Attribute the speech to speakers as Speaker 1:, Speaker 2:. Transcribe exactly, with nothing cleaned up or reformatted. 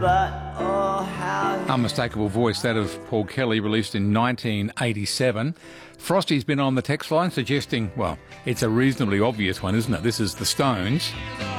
Speaker 1: but oh how...
Speaker 2: Unmistakable voice, that of Paul Kelly, released in nineteen eighty-seven. Frosty's been on the text line suggesting, well, it's a reasonably obvious one, isn't it? This is The Stones.